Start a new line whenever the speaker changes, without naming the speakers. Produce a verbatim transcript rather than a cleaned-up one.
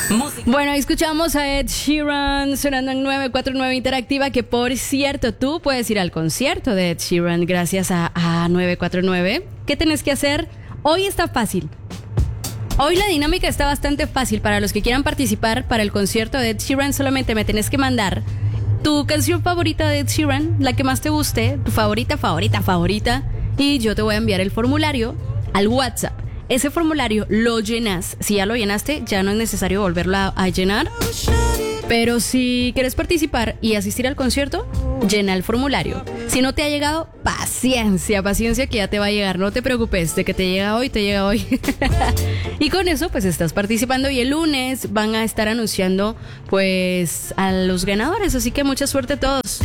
Música.
Bueno, escuchamos a Ed Sheeran sonando en nueve cuatro nueve Interactiva, que por cierto, tú puedes ir al concierto de Ed Sheeran gracias a, a nueve cuatro nueve. ¿Qué tenés que hacer? Hoy está fácil. Hoy la dinámica está bastante fácil para los que quieran participar para el concierto de Ed Sheeran. Solamente me tenés que mandar tu canción favorita de Ed Sheeran, la que más te guste, tu favorita, favorita, favorita, y yo te voy a enviar el formulario al WhatsApp. Ese formulario lo llenas. Si ya lo llenaste, ya no es necesario volverlo a, a llenar. Pero si quieres participar y asistir al concierto, llena el formulario. Si no te ha llegado, paciencia, paciencia que ya te va a llegar. No te preocupes, de que te llega hoy, te llega hoy. Y con eso pues estás participando y el lunes van a estar anunciando pues a los ganadores. Así que mucha suerte a todos.